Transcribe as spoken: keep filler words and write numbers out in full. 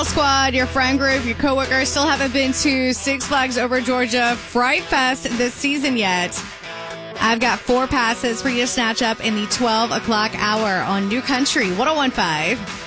squad, your friend group, your coworkers still haven't been to Six Flags Over Georgia Fright Fest this season yet, I've got four passes for you to snatch up in the twelve o'clock hour on New Country one oh one point five.